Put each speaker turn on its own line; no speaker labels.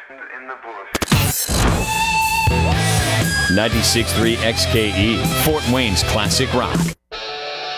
in the bush.
96.3 XKE, Fort Wayne's classic rock.